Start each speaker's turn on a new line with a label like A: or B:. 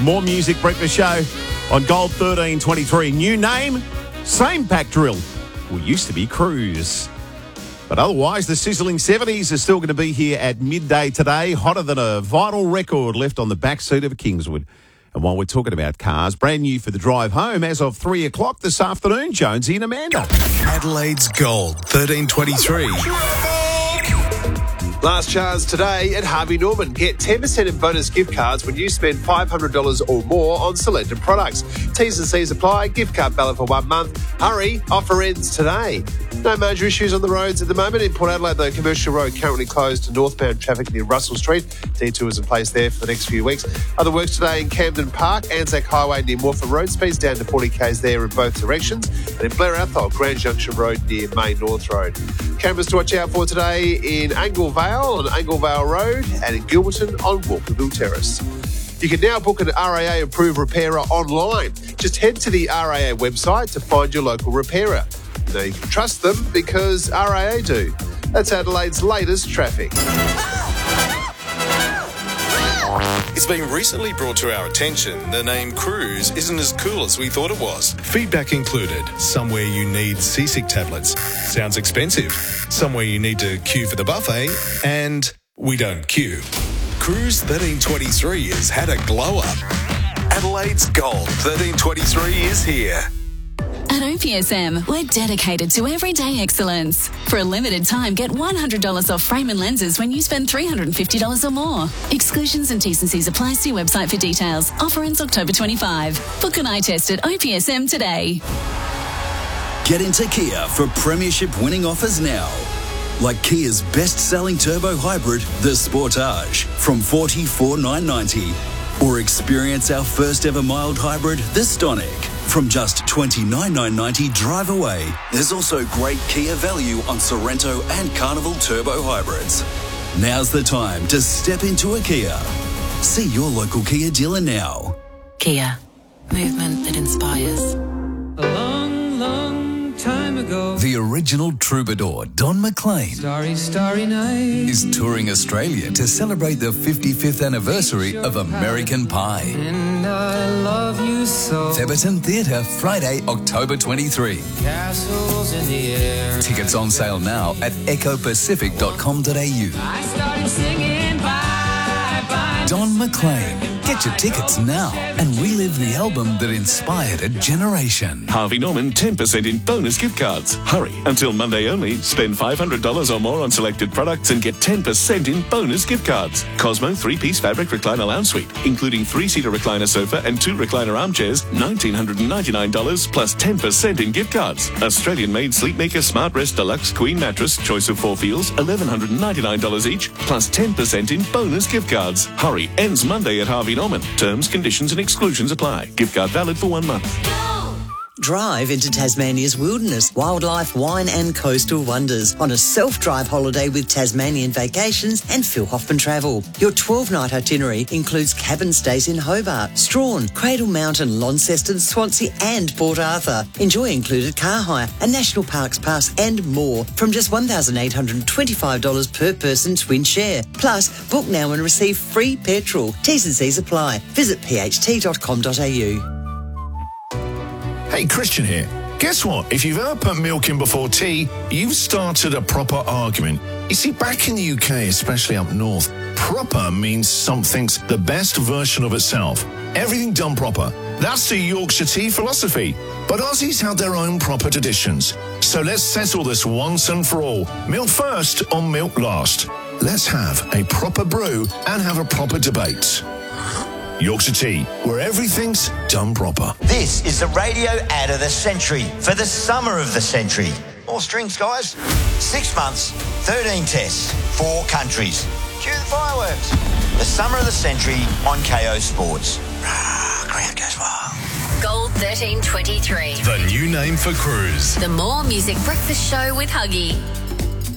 A: More Music Breakfast Show on Gold 1323. New name, same pack drill. Well, used to be Cruise. But otherwise, the sizzling 70s are still going to be here at midday today, hotter than a vinyl record left on the back seat of a Kingswood. And while we're talking about cars, brand new for the drive home as of 3 o'clock this afternoon, Jonesy and Amanda.
B: Adelaide's Gold 1323.
C: Last chance today at Harvey Norman. Get 10% in bonus gift cards when you spend $500 or more on selected products. T's and C's apply. Gift card valid for 1 month. Hurry, offer ends today. No major issues on the roads at the moment. In Port Adelaide, though, Commercial Road currently closed to northbound traffic near Russell Street. Detours in place there for the next few weeks. Other works today in Camden Park, Anzac Highway near Morphett Road. Speeds down to 40 k's there in both directions. And in Blair Athol, Grand Junction Road near Main North Road. Cameras to watch out for today in Anglevale on Anglevale Road and in Gilberton on Walkerville Terrace. You can now book an RAA approved repairer online. Just head to the RAA website to find your local repairer. You know you can trust them because RAA do. That's Adelaide's latest traffic.
B: It's been recently brought to our attention the name Cruise isn't as cool as we thought it was. Feedback included: somewhere you need seasick tablets, sounds expensive, somewhere you need to queue for the buffet, and we don't queue. Cruise 1323 has had a glow up. Adelaide's Gold 1323 is here.
D: At OPSM, we're dedicated to everyday excellence. For a limited time, get $100 off frame and lenses when you spend $350 or more. Exclusions and T's and C's apply. See website for details. Offer ends October 25. Book an eye test at OPSM today.
E: Get into Kia for premiership winning offers now. Like Kia's best-selling turbo hybrid, the Sportage, from $44,990. Or experience our first ever mild hybrid, the Stonic, from just $29,990 drive away. There's also great Kia value on Sorrento and Carnival turbo hybrids. Now's the time to step into a Kia. See your local Kia dealer now.
F: Kia, movement that inspires.
G: A long, long time ago,
H: The original troubadour, Don McLean,
G: starry, starry night,
H: is touring Australia to celebrate the 55th anniversary of American Pie.
G: and I love you so.
H: Theberton Theatre, Friday, October 23.
G: Castles in the air.
H: Tickets on sale now at ecopacific.com.au.
G: I started singing bye bye.
H: Don McLean. Get your tickets now and relive the album that inspired a generation.
I: Harvey Norman 10% in bonus gift cards. Hurry, until Monday only. Spend $500 or more on selected products and get 10% in bonus gift cards. Cosmo 3-piece fabric recliner lounge suite, including 3-seater recliner sofa and 2 recliner armchairs, $1,999 plus 10% in gift cards. Australian-made Sleepmaker Smart Rest Deluxe Queen Mattress, choice of 4 feels, $1,199 each, plus 10% in bonus gift cards. Hurry, ends Monday at Harvey Norman. Terms, conditions and exclusions apply. Gift card valid for 1 month.
J: Drive into Tasmania's wilderness, wildlife, wine and coastal wonders on a self-drive holiday with Tasmanian Vacations and Phil Hoffman Travel. Your 12-night itinerary includes cabin stays in Hobart, Strahan, Cradle Mountain, Launceston, Swansea and Port Arthur. Enjoy included car hire, a National Parks Pass and more from just $1,825 per person twin share. Plus, book now and receive free petrol. T's and C's apply. Visit pht.com.au.
K: Hey, Christian here. Guess what? If you've ever put milk in before tea, you've started a proper argument. You see, back in the UK, especially up north, proper means something's the best version of itself. Everything done proper. That's the Yorkshire tea philosophy. But Aussies have their own proper traditions. So let's settle this once and for all. Milk first or milk last. Let's have a proper brew and have a proper debate. Yorkshire Tea, where everything's done proper.
L: This is the radio ad of the century for the summer of the century. More strings, guys. 6 months, 13 tests, 4 countries. Cue the fireworks. The summer of the century on KO Sports. Ground goes wild.
D: Gold 1323.
B: The new name for Cruise.
D: The More Music Breakfast Show with Huggy.